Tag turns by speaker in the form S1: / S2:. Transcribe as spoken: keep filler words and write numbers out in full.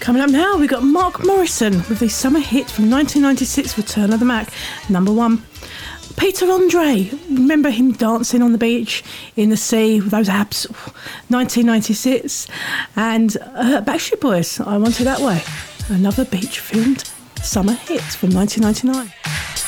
S1: Coming up now, we've got Mark Morrison with the summer hit from nineteen ninety-six, Return of the Mac, number one. Peter Andre, remember him dancing on the beach in the sea with those abs, nineteen ninety-six. And uh, Backstreet Boys, I Want It That Way, another beach-filmed summer hit from nineteen ninety-nine.